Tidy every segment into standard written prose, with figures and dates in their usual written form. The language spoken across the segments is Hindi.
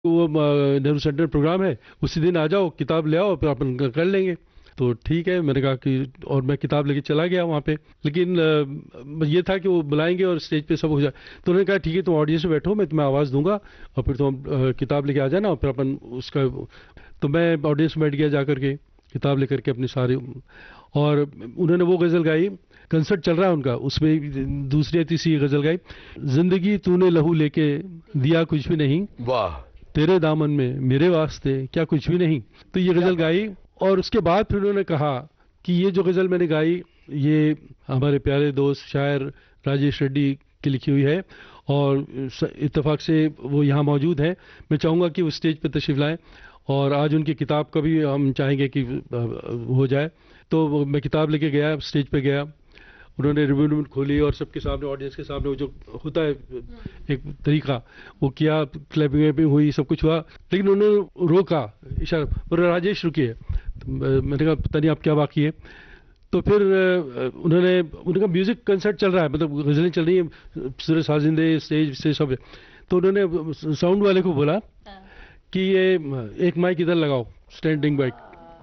वो नेहरू सेंटर प्रोग्राम है, उसी दिन आ जाओ, किताब ले आओ, फिर अपन कर लेंगे। तो ठीक है, मैंने कहा कि, और मैं किताब लेके चला गया वहाँ पे। लेकिन ये था कि वो बुलाएंगे और स्टेज पे सब हो जाए। तो उन्होंने कहा ठीक है, तुम ऑडियंस में बैठो, मैं तुम्हें आवाज़ दूंगा और फिर तुम किताब लेके आ जाना, और फिर अपन उसका। तो मैं ऑडियंस में बैठ गया जा करके, किताब लेकर के अपनी सारी। और उन्होंने वो गज़ल गाई, कंसर्ट चल रहा है उनका, उसमें दूसरी या तीसरी गज़ल गाई, जिंदगी तूने लहू लेके दिया कुछ भी नहीं, वाह। तेरे दामन में मेरे वास्ते क्या कुछ भी नहीं। तो ये गज़ल गाई। और उसके बाद फिर उन्होंने कहा कि ये जो गज़ल मैंने गाई, ये हमारे प्यारे दोस्त शायर राजेश रेड्डी की लिखी हुई है, और इत्तेफाक से वो यहाँ मौजूद हैं। मैं चाहूँगा कि वो स्टेज पर तशरीफ़ लाएं, और आज उनकी किताब का भी हम चाहेंगे कि हो जाए। तो मैं किताब लेके गया, स्टेज पे गया, उन्होंने रिव्यू खोली और सबके सामने, ऑडियंस के सामने, वो जो होता है एक तरीका, वो किया, क्लैपिंग वैपिंग हुई, सब कुछ हुआ। लेकिन उन्होंने रोका, इशारा, बोले राजेश रुकिए। तो मैंने कहा पता नहीं आप क्या बाकी है। तो फिर उन्होंने म्यूजिक कंसर्ट चल रहा है, मतलब गजलें चल रही है, सूरज साजिंदे स्टेज से सब है। तो उन्होंने साउंड वाले को बोला कि ये एक माइक इधर लगाओ, स्टैंडिंग माइक।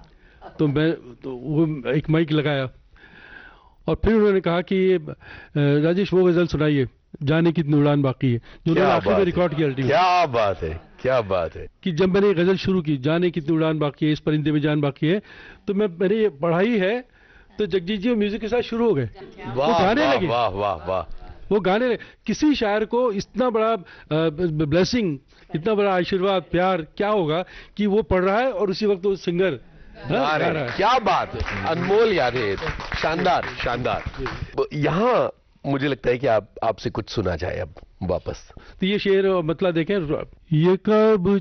तो वो एक माइक लगाया, और फिर उन्होंने कहा कि राजेश वो गजल सुनाइए, जाने कितनी उड़ान बाकी है, जो उन्होंने आखिर में रिकॉर्ड किया अल्टीमेट। क्या बात है, क्या बात है। कि जब मैंने ये गजल शुरू की, जाने कितनी उड़ान बाकी है, इस परिंदे में जान बाकी है, तो मैंने ये पढ़ाई है, तो जगजीत जी म्यूजिक के साथ शुरू हो गए, वो गाने लगे। वाह वाह वाह। वो गाने लगे। किसी शायर को इतना बड़ा ब्लेसिंग, इतना बड़ा आशीर्वाद, प्यार क्या होगा कि वो पढ़ रहा है और उसी वक्त वो सिंगर गा रहा है। क्या बात है, अनमोल यादें, शानदार शानदार। यहाँ मुझे लगता है कि आपसे कुछ सुना जाए अब वापस। तो ये शेर मतलब देखें, ये कब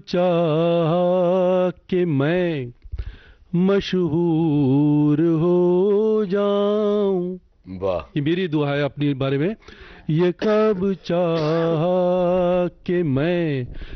चाहा कि मैं मशहूर हो जाऊं, वाह। ये मेरी दुआ है अपने बारे में। ये कब चाहा कि मैं